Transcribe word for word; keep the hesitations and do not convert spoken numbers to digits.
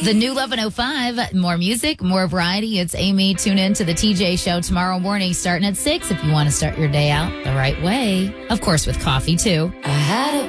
The new eleven oh five, more music, more variety. It's Amy. Tune in to the T J Show tomorrow morning starting at six if you want to start your day out the right way. Of course, with coffee, too. I had a